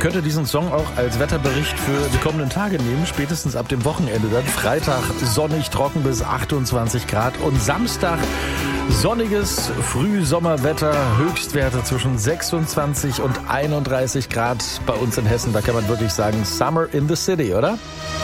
könnte diesen Song auch als Wetterbericht für die kommenden Tage nehmen, spätestens ab dem Wochenende dann. Freitag sonnig, trocken bis 28 Grad und Samstag sonniges Frühsommerwetter, Höchstwerte zwischen 26 und 31 Grad bei uns in Hessen. Da kann man wirklich sagen, Summer in the City, oder?